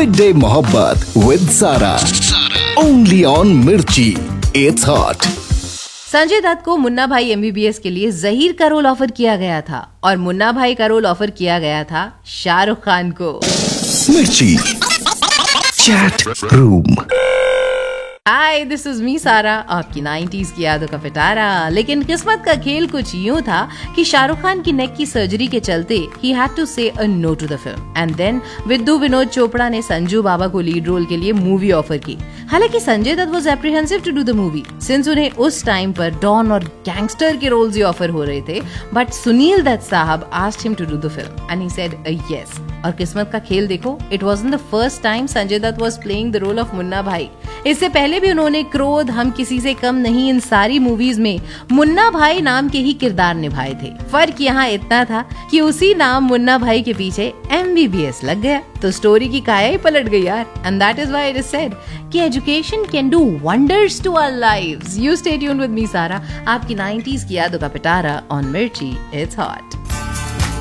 Midday Mohabbat with Sara. Only on Mirchi. It's hot. Sanjay Dutt को मुन्ना भाई MBBS के लिए जहीर का रोल ऑफर किया गया था और मुन्ना भाई का रोल ऑफर किया गया था शाहरुख खान को। Mirchi. Chat Room. Hi, this is me सारा, आपकी 90s की यादों का पिटारा। लेकिन किस्मत का खेल कुछ यूं था कि शाहरुख खान की नेक की सर्जरी के चलते ही हैड टू से a no to the film and then विद्दू Vinod Chopra ने संजू बाबा को लीड रोल के लिए मूवी ऑफर की। हालांकि Sanjay Dutt was apprehensive to do the movie since उन्हें उस टाइम पर डॉन और गैंगस्टर के रोल्स ही ऑफर हो रहे थे, बट सुनील दत्त साहब asked him to do the film and he said yes. और किस्मत का खेल देखो, it wasn't the first time Sanjay Dutt was playing the role of Munna भाई। इससे पहले भी उन्होंने क्रोध, हम किसी से कम नहीं, इन सारी मूवीज में मुन्ना भाई नाम के ही किरदार निभाए थे। फर्क यहाँ इतना था कि उसी नाम मुन्ना भाई के पीछे एमबीबीएस लग गया तो स्टोरी की काया ही पलट गई यार। And that is why it is said कि education can do wonders to our lives. You stay tuned with me सारा, आपकी 90s की यादों का पिटारा ऑन मिर्ची। It's hot.